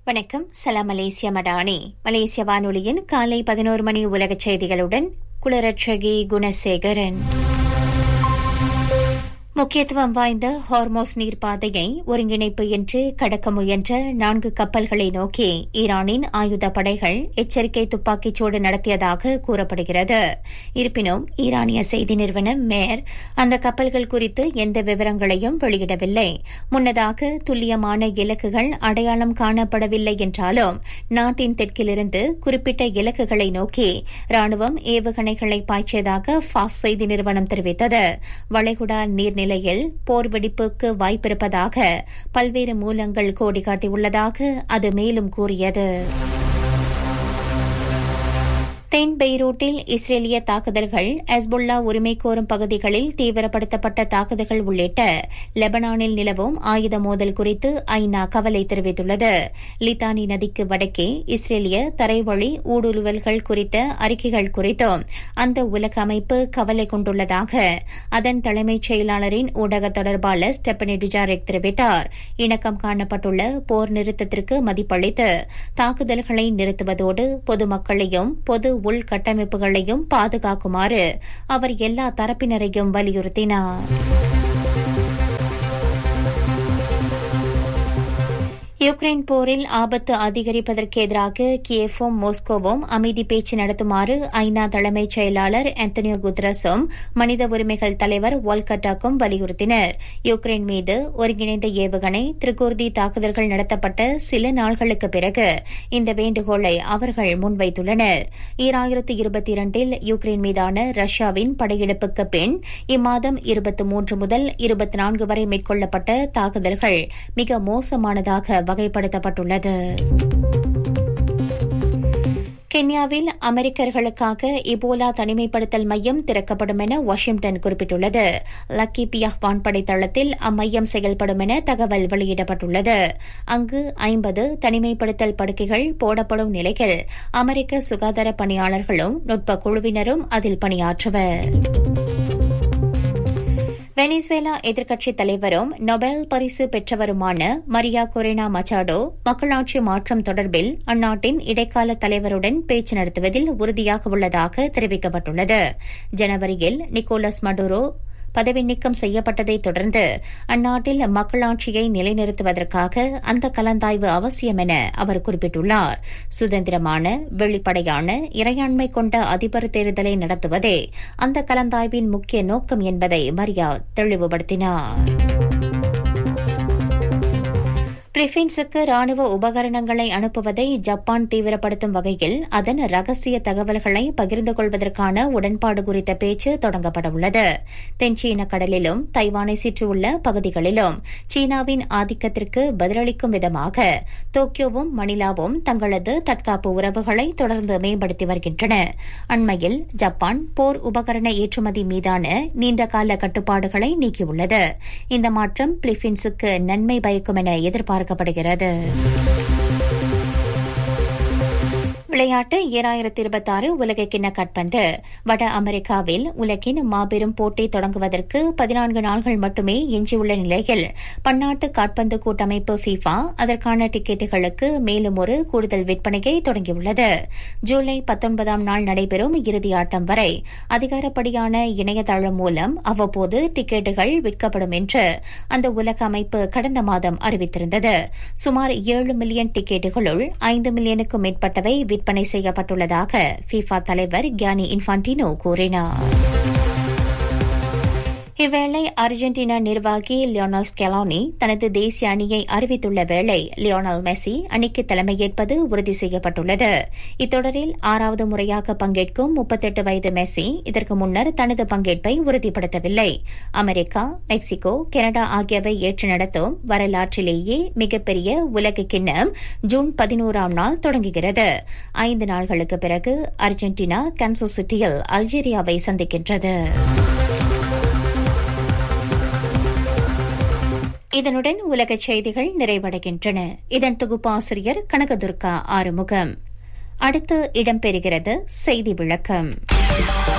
வணக்கம். சலாம் மலேசியா மடானி. மலேசிய வானொலியின் காலை 11 மணி உலகச் செய்திகளுடன் குளரட்சகி குணசேகரன். முக்கியத்துவம் வாய்ந்த ஹார்மோஸ் நீர்ப்பாதையை ஒருங்கிணைப்பு என்று கடக்க முயன்ற 4 கப்பல்களை நோக்கி ஈரானின் ஆயுத படைகள் எச்சரிக்கை துப்பாக்கிச்சூடு நடத்தியதாக கூறப்படுகிறது. இருப்பினும் ஈரானிய செய்தி நிறுவனம் மேர் அந்த கப்பல்கள் குறித்து எந்த விவரங்களையும் வெளியிடவில்லை. முன்னதாக துல்லியமான இலக்குகள் அடையாளம் காணப்படவில்லை என்றாலும் நாட்டின் தெற்கிலிருந்து குறிப்பிட்ட இலக்குகளை நோக்கி ராணுவம் ஏவுகணைகளை பாய்ச்சியதாக ஃபாஸ் செய்தி நிறுவனம் தெரிவித்தது. வளைகுடா நீர்நிலையில் போர் வெடிப்புக்கு வாய்ப்பிருப்பதாக பல்வேறு மூலங்கள் கோடி காட்டியுள்ளதாக அது மேலும் கூறியது. தென் பெய்ரூட்டில் இஸ்ரேலிய தாக்குதல்கள், ஹெஸ்புல்லா உரிமை கோரும் பகுதிகளில் தீவிரப்படுத்தப்பட்ட தாக்குதல்கள் உள்ளிட்ட லெபனானில் நிலவும் ஆயுத மோதல் குறித்து ஐநா கவலை தெரிவித்துள்ளது. லித்தானி நதிக்கு வடக்கே இஸ்ரேலிய தரைவழி ஊடுருவல்கள் குறித்த அறிக்கைகள் குறித்தும் அந்த உலக அமைப்பு கவலை கொண்டுள்ளதாக அதன் தலைமைச் செயலாளரின் ஊடக தொடர்பாளர் ஸ்டெபனி டுஜாரிக் தெரிவித்தார். இணக்கம் காணப்பட்டுள்ள போர் நிறுத்தத்திற்கு மதிப்பளித்து தாக்குதல்களை நிறுத்துவதோடு பொதுமக்களையும் பொது உள்கட்டமைப்புகளையும் பாதுகாக்குமாறு அவர் எல்லா தரப்பினரையும் வலியுறுத்தினார். யுக்ரைன் போரில் ஆபத்து அதிகரிப்பதற்கு எதிராக கியேவும் மாஸ்கோவும் அமைதி பேச்சு நடத்துமாறு ஐநா தலைமைச் செயலாளர் ஆந்தனியோ குட்ரஸும் மனித உரிமைகள் தலைவர் வால்கட்டாக்கும் வலியுறுத்தினர். யுக்ரைன் மீது ஒருங்கிணைந்த ஏவுகணை திரிகூர்தி தாக்குதல்கள் நடத்தப்பட்ட சில நாள்களுக்கு பிறகு இந்த வேண்டுகோளை அவர்கள் முன்வைத்துள்ளனர். 2022 யுக்ரைன் மீதான ரஷ்யாவின் படையெடுப்புக்கு பின் இம்மாதம் 23 முதல் 24 வரை மேற்கொள்ளப்பட்ட தாக்குதல்கள் மிக மோசமானதாக வகைப்படுத்தப்பட்டுள்ளது. கென்யாவில் அமெரிக்கர்களுக்காக இபோலா தனிமைப்படுத்தல் மையம் திறக்கப்படும் என வாஷிங்டன் குறிப்பிட்டுள்ளது. லக்கி பியாஹ் வான்படை தளத்தில் அம்மையம் செயல்படும் என தகவல் வெளியிடப்பட்டுள்ளது. அங்கு 50 தனிமைப்படுத்தல் படுக்கைகள் போடப்படும் நிலையில் அமெரிக்க சுகாதார பணியாளர்களும் நுட்ப குழுவினரும் அதில் பணியாற்றுவர். வெனிசுவேலா எதிர்க்கட்சித் தலைவரும் நொபேல் பரிசு பெற்றவருமான மரியா கொரேனா மச்சாடோ மக்களாட்சி மாற்றம் தொடர்பில் அந்நாட்டின் இடைக்கால தலைவருடன் பேச்சு நடத்துவதில் உறுதியாக உள்ளதாக தெரிவிக்கப்பட்டுள்ளது. ஜனவரியில் நிக்கோலஸ் மடுரோ பதவி நீக்கம் செய்யப்பட்டதைத் தொடர்ந்து அந்நாட்டில் மக்களாட்சியை நிலைநிறுத்துவதற்காக அந்த கலந்தாய்வு அவசியம் என அவர் குறிப்பிட்டுள்ளார். சுதந்திரமான, வெளிப்படையான, இறையாண்மை கொண்ட அதிபர் தேர்தலை நடத்துவதே அந்த கலந்தாய்வின் முக்கிய நோக்கம் என்பதை மரியா தெளிவுபடுத்தினார். பிலிப்பைன்ஸுக்கு ராணுவ உபகரணங்களை அனுப்புவதை ஜப்பான் தீவிரப்படுத்தும் வகையில் அதன் ரகசிய தகவல்களை பகிர்ந்து கொள்வதற்கான உடன்பாடு குறித்த பேச்சு தொடங்கப்படவுள்ளது. தென்சீன கடலிலும் தைவானை சுற்றியுள்ள பகுதிகளிலும் சீனாவின் ஆதிக்கத்திற்கு பதிலளிக்கும் விதமாக டோக்கியோவும் மணிலாவும் தங்களது தற்காப்பு உறவுகளை தொடர்ந்து மேம்படுத்தி வருகின்றன. அண்மையில் ஜப்பான் போர் உபகரண ஏற்றுமதி மீதான நீண்டகால கட்டுப்பாடுகளை நீக்கியுள்ளது. இந்த மாற்றம் பிலிப்பைன்ஸுக்கு நன்மை பயக்கும் என எதிர்பார்க்கப்படுகிறது. விளையாட்டு 2026 உலகக்கிண்ண காற்பந்து. வட அமெரிக்காவில் உலகின் மாபெரும் போட்டி தொடங்குவதற்கு 14 நாள்கள் மட்டுமே எஞ்சியுள்ள நிலையில் பன்னாட்டு காற்பந்து கூட்டமைப்பு FIFA அதற்கான டிக்கெட்டுகளுக்கு மேலும் ஒரு கூடுதல் விற்பனையை தொடங்கியுள்ளது. ஜூலை 19ஆம் நாள் நடைபெறும் இறுதி ஆட்டம் வரை அதிகாரப்படியான இணையதளம் மூலம் அவ்வப்போது டிக்கெட்டுகள் விற்கப்படும் என்று அந்த உலக அமைப்பு கடந்த மாதம் அறிவித்திருந்தது. சுமார் 7 மில்லியன் டிக்கெட்டுகளுள் 5 மில்லியனுக்கும் மேற்பட்டவை விற்பனை செய்யப்பட்டுள்ளதாக FIFA தலைவர் கியானி இன்ஃபான்டினோ கூறினார். இவ்வேளை அர்ஜென்டினா நிர்வாகி லியோனல் ஸ்கெலானி தனது தேசிய அணியை அறிவித்துள்ள வேளை லியோனல் மெஸ்ஸி அணிக்கு தலைமையேற்பது உறுதி செய்யப்பட்டுள்ளது. இத்தொடரில் 6வது முறையாக பங்கேற்கும் 38 வயது மெஸ்ஸி இதற்கு முன்னர் தனது பங்கேற்பை உறுதிப்படுத்தவில்லை. அமெரிக்கா, மெக்சிகோ, கனடா ஆகியவை ஏற்று நடத்தும் வரலாற்றிலேயே மிகப்பெரிய உலக கிண்ணம் ஜூன் 11ஆம் நாள் தொடங்குகிறது. 5 நாள்களுக்கு பிறகு அர்ஜென்டினா கான்சஸ் சிட்டியில் அல்ஜீரியாவை சந்திக்கின்றது. இதனுடன் உலகச் செய்திகள் நிறைவடைகின்றன. இதன் தொகுப்பாசிரியர் கனகதுர்கா ஆறுமுகம். அடுத்து இடம்பெறுகிறது செய்தி விளக்கம்.